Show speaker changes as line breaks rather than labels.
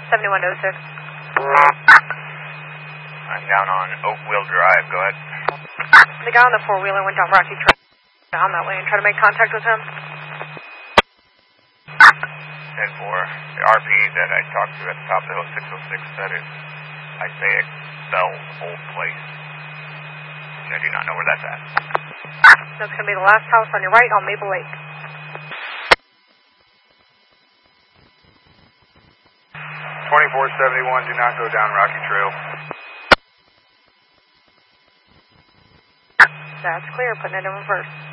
7106.
I'm down on Oakwheel Drive. Go ahead.
The guy on the four-wheeler went down Rocky Trail down that way and tried to make contact with him.
10-4. The RP that I talked to at the top of the hill, 606, said it's Isaiah Bell's old place. I do not know where that's at.
That's going to be the last house on your right on Maple Lake.
2471, do not go down Rocky Trail.
That's clear, putting it in reverse.